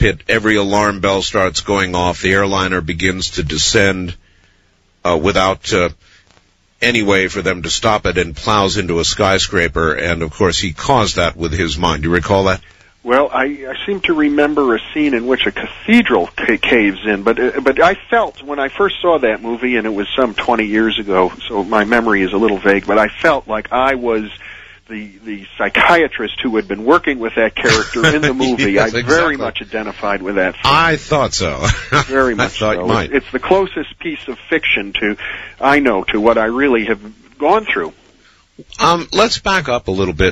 cockpit, every alarm bell starts going off. The airliner begins to descend without any way for them to stop it, and plows into a skyscraper. And, of course, he caused that with his mind. Do you recall that? Well, I seem to remember a scene in which a cathedral caves in, but I felt when I first saw that movie, and it was some 20 years ago, so my memory is a little vague, but I felt like I was the psychiatrist who had been working with that character in the movie. Yes, I very much identified with that film. I thought so. Very much I thought so. you might. It's the closest piece of fiction to what I really have gone through. Let's back up a little bit.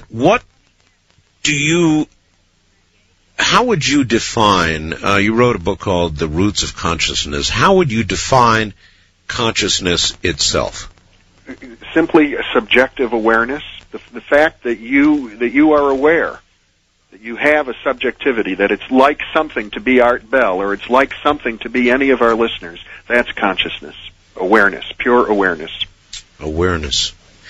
How would you define, you wrote a book called The Roots of Consciousness. How would you define consciousness itself? Simply a subjective awareness. The fact that you are aware, that you have a subjectivity, that it's like something to be Art Bell, or it's like something to be any of our listeners. That's consciousness. Awareness. Pure awareness. Awareness.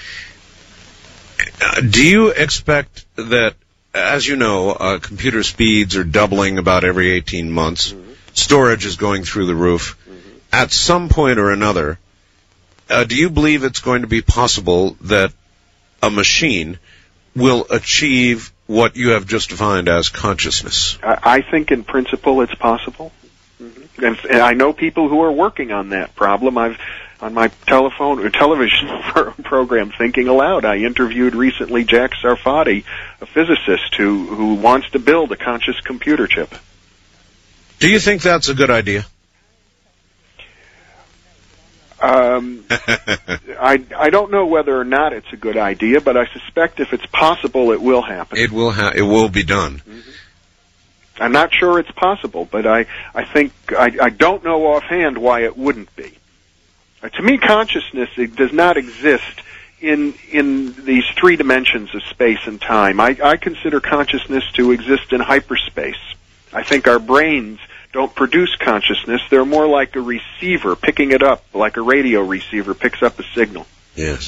Do you expect that, as you know, computer speeds are doubling about every 18 months. Mm-hmm. Storage is going through the roof. Mm-hmm. At some point or another, do you believe it's going to be possible that a machine will achieve what you have just defined as consciousness? I think in principle it's possible. Mm-hmm. And I know people who are working on that problem. On my television program, Thinking Aloud, I interviewed recently Jack Sarfati, a physicist who wants to build a conscious computer chip. Do you think that's a good idea? I don't know whether or not it's a good idea, but I suspect if it's possible, it will happen. It will be done. Mm-hmm. I'm not sure it's possible, but I think I don't know offhand why it wouldn't be. To me, consciousness, it does not exist in these three dimensions of space and time. I consider consciousness to exist in hyperspace. I think our brains don't produce consciousness. They're more like a receiver, picking it up, like a radio receiver picks up a signal. Yes.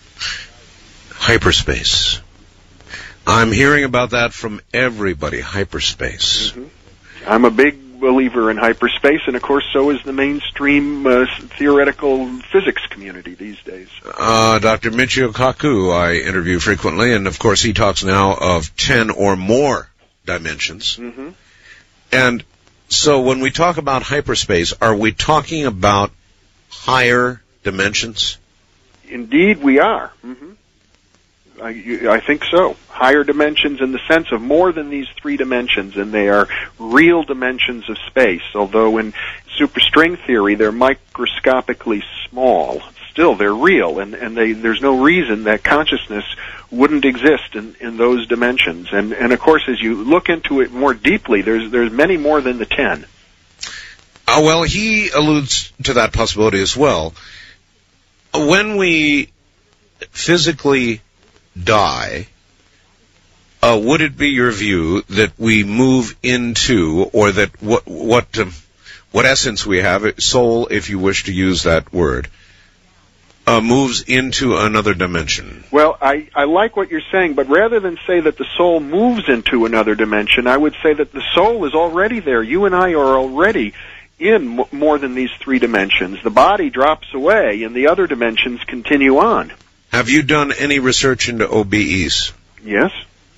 Hyperspace. I'm hearing about that from everybody, hyperspace. Mm-hmm. I'm a big believer in hyperspace, and of course so is the mainstream theoretical physics community these days. Dr. Michio Kaku I interview frequently, and of course he talks now of 10 or more dimensions. Mm-hmm. And so when we talk about hyperspace, are we talking about higher dimensions? Indeed we are. Mm-hmm. I think so. Higher dimensions in the sense of more than these three dimensions, and they are real dimensions of space. Although in superstring theory they're microscopically small, still they're real, and there's no reason that consciousness wouldn't exist in those dimensions. And of course, as you look into it more deeply, there's many more than the 10. Well, he alludes to that possibility as well. When we physically die, would it be your view that we move into, or that what essence we have, soul, if you wish to use that word, moves into another dimension? Well, I like what you're saying, but rather than say that the soul moves into another dimension, I would say that the soul is already there. You and I are already in more than these three dimensions. The body drops away, and the other dimensions continue on. Have you done any research into OBEs? Yes.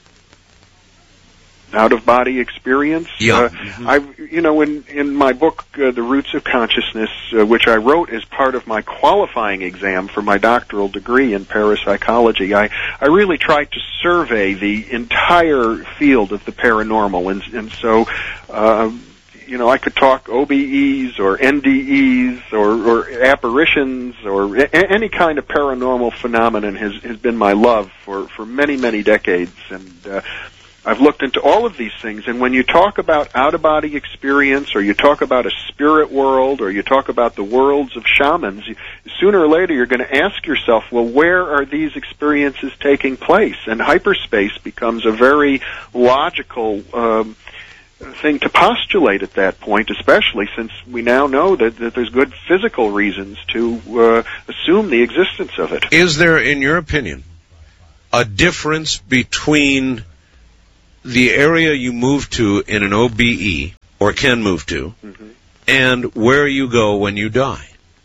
Out-of-body experience. Yeah. In my book, The Roots of Consciousness, which I wrote as part of my qualifying exam for my doctoral degree in parapsychology, I really tried to survey the entire field of the paranormal, and so I could talk OBEs or NDEs or apparitions or any kind of paranormal phenomenon has been my love for many, many decades. And I've looked into all of these things. And when you talk about out-of-body experience, or you talk about a spirit world, or you talk about the worlds of shamans, sooner or later you're going to ask yourself, well, where are these experiences taking place? And hyperspace becomes a very logical thing to postulate at that point, especially since we now know that there's good physical reasons to assume the existence of it. Is there, in your opinion, a difference between the area you move to in an OBE or can move to, and where you go when you die?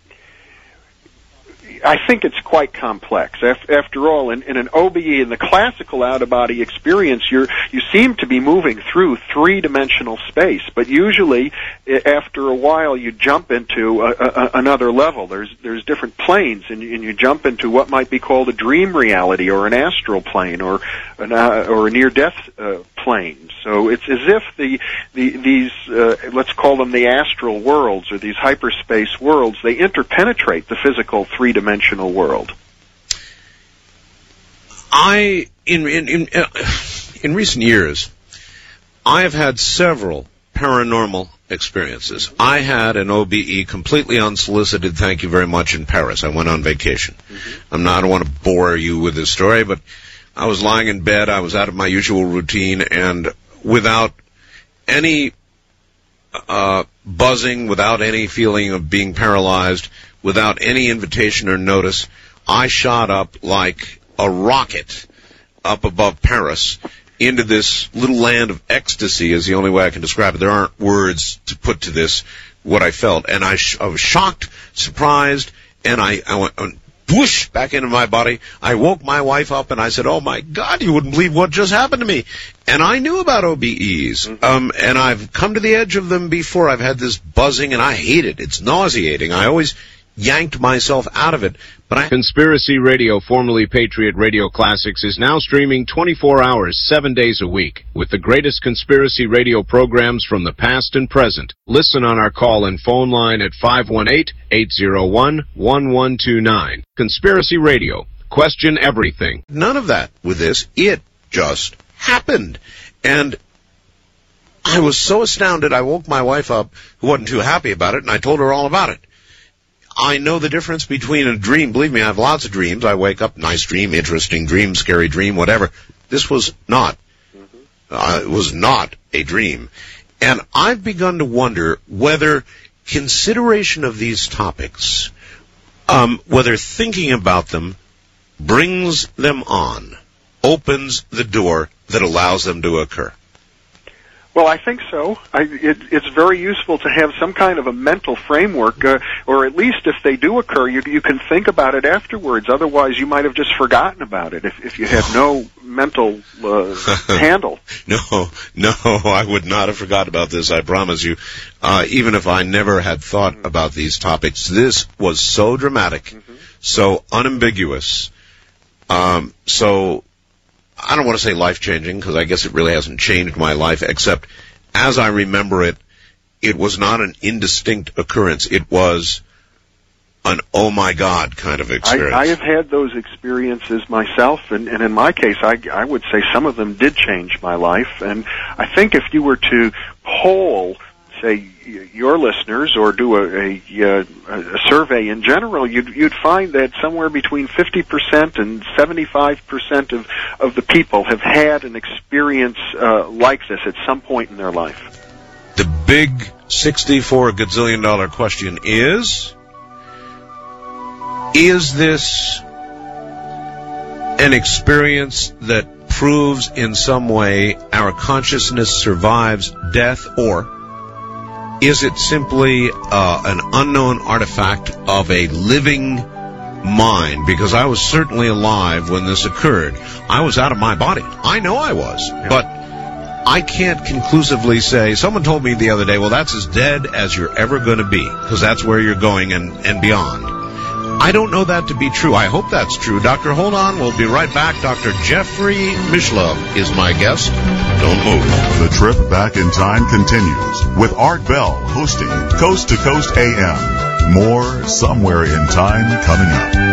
I think it's quite complex. After all, in an OBE, in the classical out-of-body experience, you seem to be moving through three-dimensional space, but usually after a while you jump into another level. There's different planes, and you jump into what might be called a dream reality, or an astral plane, or a near-death plane. So it's as if these let's call them the astral worlds, or these hyperspace worlds, they interpenetrate the physical three-dimensional world. In recent years, I have had several paranormal experiences. I had an OBE completely unsolicited, thank you very much, in Paris. I went on vacation. I don't want to bore you with this story, but I was lying in bed, I was out of my usual routine, and without any buzzing, without any feeling of being paralyzed, without any invitation or notice, I shot up like a rocket up above Paris into this little land of ecstasy is the only way I can describe it. There aren't words to put to this, what I felt. And I was shocked, surprised, and I went whoosh back into my body. I woke my wife up and I said, "Oh my God, you wouldn't believe what just happened to me." And I knew about OBEs, and I've come to the edge of them before. I've had this buzzing, and I hate it. It's nauseating. I always yanked myself out of it. But Conspiracy Radio, formerly Patriot Radio Classics, is now streaming 24 hours, 7 days a week, with the greatest conspiracy radio programs from the past and present. Listen on our call-in phone line at 518-801-1129. Conspiracy Radio. Question everything. None of that with this. It just happened. And I was so astounded, I woke my wife up, who wasn't too happy about it, and I told her all about it. I know the difference between a dream. Believe me, I have lots of dreams. I wake up, nice dream, interesting dream, scary dream, whatever. This was not. It was not a dream. And I've begun to wonder whether consideration of these topics, whether thinking about them brings them on, opens the door that allows them to occur. Well, I think so. It's very useful to have some kind of a mental framework, or at least if they do occur, you can think about it afterwards. Otherwise, you might have just forgotten about it if you have no mental handle. No, I would not have forgotten about this, I promise you. Even if I never had thought about these topics, this was so dramatic, so unambiguous, so I don't want to say life-changing, because I guess it really hasn't changed my life, except as I remember it, it was not an indistinct occurrence. It was an oh my God kind of experience. I have had those experiences myself, and in my case, I would say some of them did change my life. And I think if you were to poll, say, your listeners, or do a survey in general, you'd find that somewhere between 50% and 75% of the people have had an experience like this at some point in their life. The big $64 gazillion question is this an experience that proves in some way our consciousness survives death, or is it simply an unknown artifact of a living mind? Because I was certainly alive when this occurred. I was out of my body. I know I was. Yeah. But I can't conclusively say. Someone told me the other day, well, that's as dead as you're ever going to be, because that's where you're going and beyond. I don't know that to be true. I hope that's true. Doctor, hold on. We'll be right back. Dr. Jeffrey Mishlove is my guest. Don't move. The trip back in time continues with Art Bell hosting Coast to Coast AM. More Somewhere in Time coming up.